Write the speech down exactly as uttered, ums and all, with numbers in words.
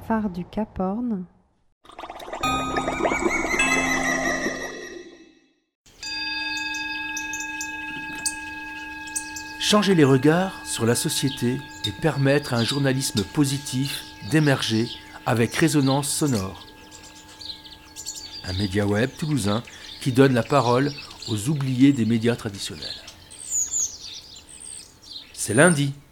phare du Cap Horn. Changer les regards sur la société et permettre à un journalisme positif d'émerger avec résonance sonore. Un média web toulousain qui donne la parole aux oubliés des médias traditionnels. C'est lundi.